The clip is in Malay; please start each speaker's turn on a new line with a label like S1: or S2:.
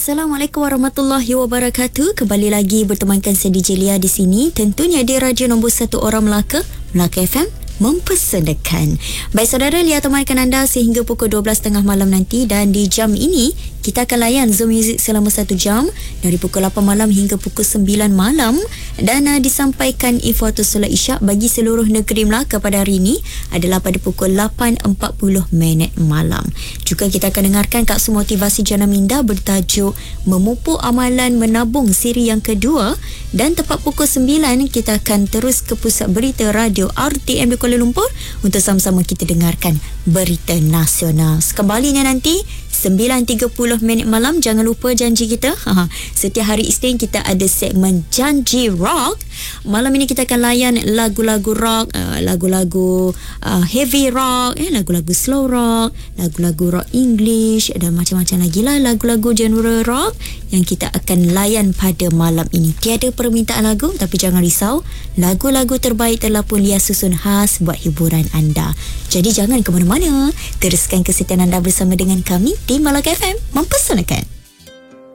S1: Assalamualaikum warahmatullahi wabarakatuh. Kembali lagi bertemankan saya DJ Lia di sini. Tentunya di radio nombor 1 orang Melaka, Melaka FM, mempersembahkan. Baik saudara, Lia temankan anda sehingga pukul 12.30 malam nanti, dan di jam ini kita akan layan Zoom Music selama 1 jam dari pukul 8 malam hingga pukul 9 malam, dan disampaikan info atau solat isyak bagi seluruh negeri Melaka pada hari ini adalah pada pukul 8.40 malam. Juga kita akan dengarkan kaksu motivasi Jana Minda bertajuk Memupuk Amalan Menabung siri yang kedua, dan tepat pukul 9 kita akan terus ke pusat berita radio RTM di Kuala Lumpur untuk sama-sama kita dengarkan berita nasional. Sekembalinya nanti 9.30 malam, jangan lupa janji kita. Setiap hari Isnin kita ada segmen Janji Rock. Malam ini kita akan layan lagu-lagu rock, lagu-lagu heavy rock, lagu-lagu slow rock, lagu-lagu rock English, dan macam-macam lagi lah lagu-lagu genre rock yang kita akan layan pada malam ini. Tiada permintaan lagu, tapi jangan risau, lagu-lagu terbaik telah pun Lia susun khas buat hiburan anda. Jadi jangan ke mana-mana, teruskan kesetiaan anda bersama dengan kami di Melaka FM, mempersembahkan.